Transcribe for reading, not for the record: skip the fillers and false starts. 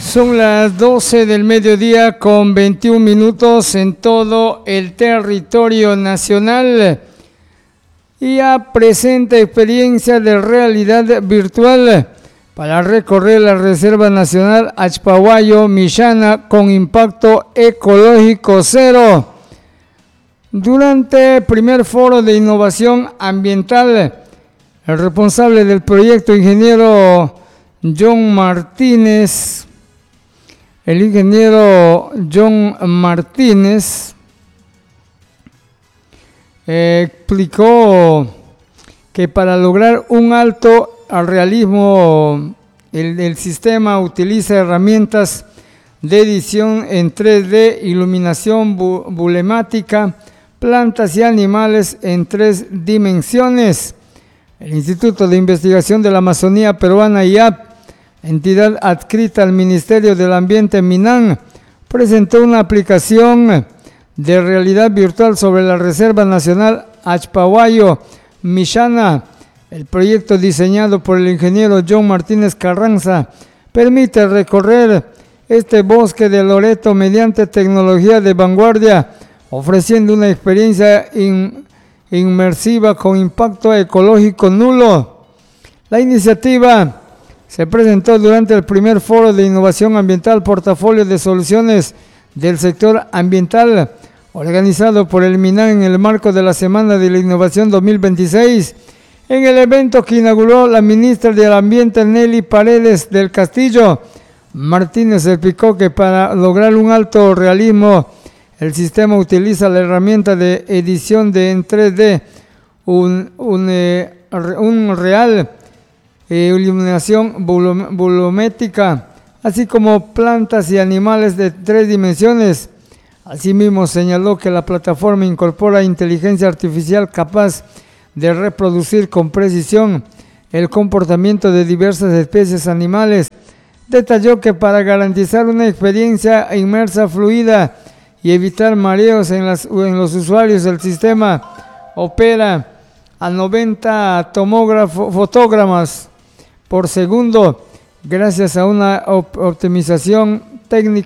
Son las 12 del mediodía con 21 minutos en todo el territorio nacional. Y ya presenta experiencia de realidad virtual para recorrer la Reserva Nacional Achpahuayo-Mishana con impacto ecológico cero. Durante el primer foro de innovación ambiental, el responsable del proyecto, ingeniero John Martínez, explicó que para lograr un alto al realismo, el sistema utiliza herramientas de edición en 3D, iluminación volumétrica, plantas y animales en 3 dimensiones. El Instituto de Investigación de la Amazonía Peruana, IAP, entidad adscrita al Ministerio del Ambiente, MINAM, presentó una aplicación de realidad virtual sobre la Reserva Nacional Achpahuayo-Mishana. El proyecto, diseñado por el ingeniero John Martínez Carranza, permite recorrer este bosque de Loreto mediante tecnología de vanguardia, ofreciendo una experiencia inmersiva con impacto ecológico nulo. La iniciativa se presentó durante el primer foro de innovación ambiental, portafolio de soluciones del sector ambiental, organizado por el MINAM en el marco de la Semana de la Innovación 2026. En el evento que inauguró la ministra del Ambiente, Nelly Paredes del Castillo, Martínez explicó que para lograr un alto realismo, el sistema utiliza la herramienta de edición en 3D, un real, iluminación volumétrica, así como plantas y animales de 3 dimensiones. Asimismo, señaló que la plataforma incorpora inteligencia artificial capaz de reproducir con precisión el comportamiento de diversas especies animales. Detalló que para garantizar una experiencia inmersa, fluida y evitar mareos en los usuarios, el sistema opera a 90 fotogramas por segundo, gracias a una optimización técnica